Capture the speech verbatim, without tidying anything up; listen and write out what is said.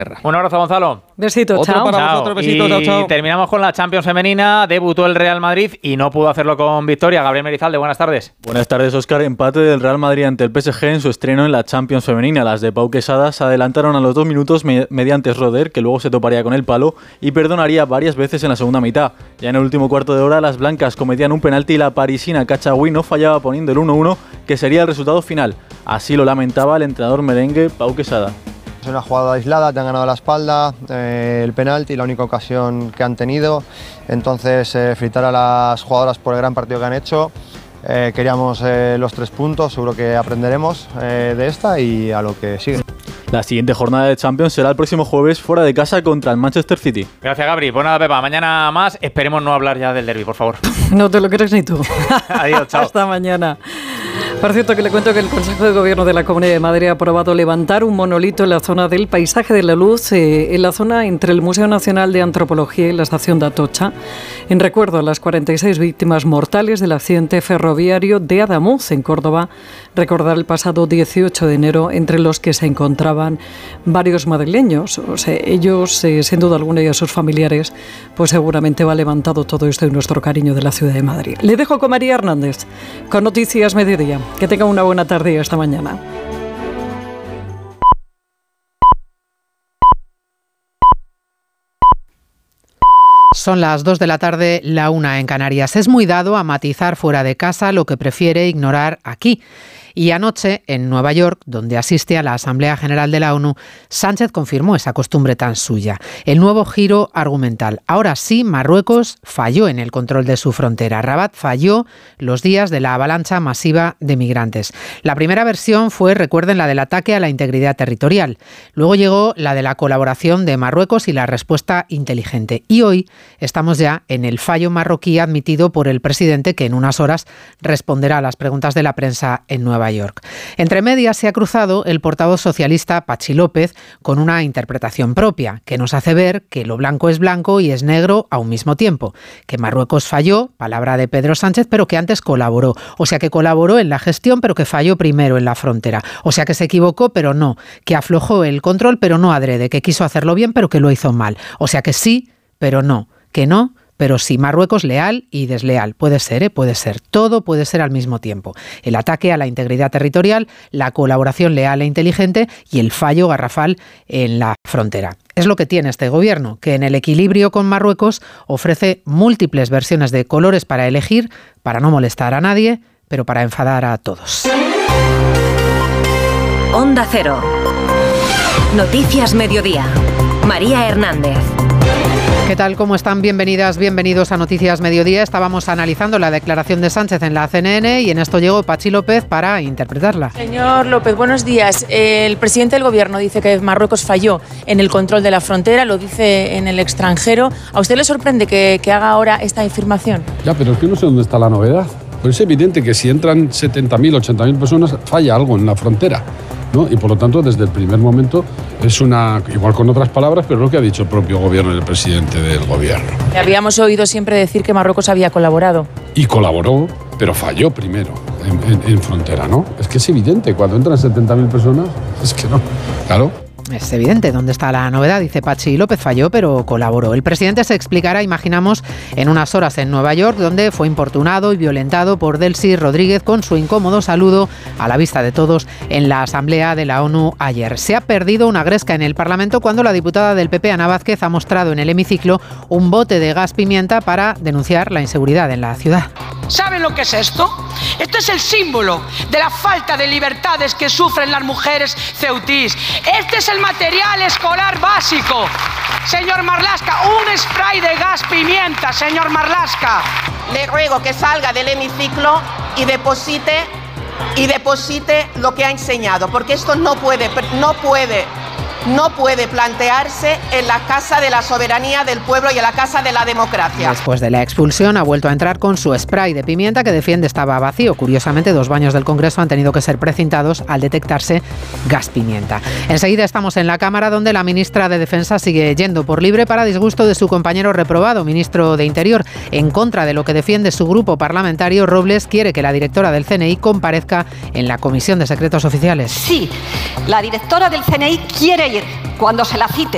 Un abrazo, Gonzalo. Besito, Otro chao. para Chao. vosotros, besito, y chao, chao. terminamos con la Champions femenina. Debutó el Real Madrid y no pudo hacerlo con victoria. Gabriel Merizalde, buenas tardes. Buenas tardes, Óscar. Empate del Real Madrid ante el P S G en su estreno en la Champions femenina. Las de Pau Quesada se adelantaron a los dos minutos me- mediante Roder, que luego se toparía con el palo y perdonaría varias veces en la segunda mitad. Ya en el último cuarto de hora, las blancas cometían un penalti y la parisina Cachagüí no fallaba poniendo el uno uno, que sería el resultado final. Así lo lamentaba el entrenador merengue Pau Quesada. Es una jugada aislada, te han ganado la espalda, eh, el penalti, la única ocasión que han tenido. Entonces, eh, felicitar a las jugadoras por el gran partido que han hecho. Eh, queríamos eh, los tres puntos, seguro que aprenderemos eh, de esta y a lo que sigue. La siguiente jornada de Champions será el próximo jueves fuera de casa contra el Manchester City. Gracias, Gabri. Pues nada, Pepa, mañana más. Esperemos no hablar ya del derbi, por favor. No te lo crees ni tú. Adiós, chao. Hasta mañana. Por cierto, que le cuento que el Consejo de Gobierno de la Comunidad de Madrid ha aprobado levantar un monolito en la zona del Paisaje de la Luz, eh, en la zona entre el Museo Nacional de Antropología y la estación de Atocha, en recuerdo a las cuarenta y seis víctimas mortales del accidente ferroviario de Adamuz, en Córdoba, recordar el pasado dieciocho de enero, entre los que se encontraban varios madrileños. O sea, ellos, eh, sin duda alguna, y a sus familiares, pues seguramente va levantado todo esto y nuestro cariño de la ciudad de Madrid. Le dejo con María Hernández, con Noticias Mediodía. Que tenga una buena tarde y hasta mañana. Son las dos de la tarde, la una en Canarias. Es muy dado a matizar fuera de casa lo que prefiere ignorar aquí. Y anoche, en Nueva York, donde asiste a la Asamblea General de la ONU, Sánchez confirmó esa costumbre tan suya. El nuevo giro argumental. Ahora sí, Marruecos falló en el control de su frontera. Rabat falló los días de la avalancha masiva de migrantes. La primera versión fue, recuerden, la del ataque a la integridad territorial. Luego llegó la de la colaboración de Marruecos y la respuesta inteligente. Y hoy estamos ya en el fallo marroquí admitido por el presidente, que en unas horas responderá a las preguntas de la prensa en Nueva York. Entre medias se ha cruzado el portavoz socialista Patxi López con una interpretación propia, que nos hace ver que lo blanco es blanco y es negro a un mismo tiempo, que Marruecos falló, palabra de Pedro Sánchez, pero que antes colaboró, o sea que colaboró en la gestión pero que falló primero en la frontera, o sea que se equivocó pero no, que aflojó el control pero no adrede, que quiso hacerlo bien pero que lo hizo mal, o sea que sí pero no, que no pero sí. Marruecos leal y desleal. Puede ser, ¿eh? Puede ser. Todo puede ser al mismo tiempo. El ataque a la integridad territorial, la colaboración leal e inteligente y el fallo garrafal en la frontera. Es lo que tiene este gobierno, que en el equilibrio con Marruecos ofrece múltiples versiones de colores para elegir, para no molestar a nadie, pero para enfadar a todos. Onda Cero. Noticias Mediodía. María Hernández. ¿Qué tal? ¿Cómo están? Bienvenidas, bienvenidos a Noticias Mediodía. Estábamos analizando la declaración de Sánchez en la C N N y en esto llegó Patxi López para interpretarla. Señor López, buenos días. El presidente del Gobierno dice que Marruecos falló en el control de la frontera, lo dice en el extranjero. ¿A usted le sorprende que, que haga ahora esta afirmación? Ya, pero es que no sé dónde está la novedad. Pues es evidente que si entran setenta mil, ochenta mil personas, falla algo en la frontera, ¿no? Y por lo tanto, desde el primer momento, es una, igual con otras palabras, pero es lo que ha dicho el propio gobierno y el presidente del gobierno. Le habíamos oído siempre decir que Marruecos había colaborado. Y colaboró, pero falló primero en, en, en frontera, ¿no? Es que es evidente, cuando entran setenta mil personas, es que no, claro. Es evidente dónde está la novedad, dice Patxi López, falló pero colaboró. El presidente se explicará, imaginamos, en unas horas en Nueva York, donde fue importunado y violentado por Delcy Rodríguez con su incómodo saludo a la vista de todos en la Asamblea de la ONU ayer. Se ha perdido una gresca en el Parlamento cuando la diputada del P P, Ana Vázquez, ha mostrado en el hemiciclo un bote de gas pimienta para denunciar la inseguridad en la ciudad. ¿Saben lo que es esto? Esto es el símbolo de la falta de libertades que sufren las mujeres ceutís. Este es el material escolar básico. Señor Marlaska, un spray de gas pimienta, señor Marlaska. Le ruego que salga del hemiciclo y deposite, y deposite lo que ha enseñado, porque esto no puede, no puede... no puede plantearse en la Casa de la Soberanía del Pueblo y en la Casa de la Democracia. Después de la expulsión ha vuelto a entrar con su spray de pimienta que defiende estaba vacío. Curiosamente, dos baños del Congreso han tenido que ser precintados al detectarse gas pimienta. Enseguida estamos en la Cámara, donde la ministra de Defensa sigue yendo por libre para disgusto de su compañero reprobado, ministro de Interior. En contra de lo que defiende su grupo parlamentario, Robles quiere que la directora del C N I comparezca en la Comisión de Secretos Oficiales. Sí, la directora del C N I quiere ir cuando se la cite,